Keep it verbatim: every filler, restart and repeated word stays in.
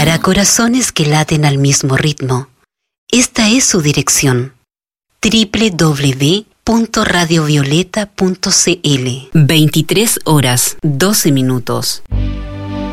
Para corazones que laten al mismo ritmo, esta es su dirección: doble u doble u doble u punto radio violeta punto c l. veintitrés horas, doce minutos.